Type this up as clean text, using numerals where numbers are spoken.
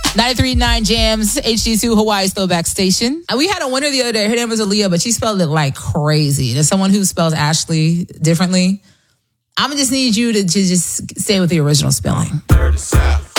93.9 Jams, HD2 Hawaii's Throwback Station. We had a winner the other day. Her name was Aaliyah, but she spelled it like crazy. There's someone who spells Ashley differently. I'm going to just need you to just stay with the original spelling. Dirty South.